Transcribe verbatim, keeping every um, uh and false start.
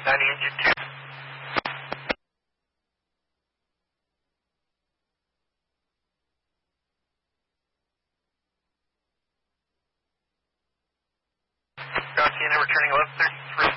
ninety engine two. Rocky, and returning eleven thirty-three.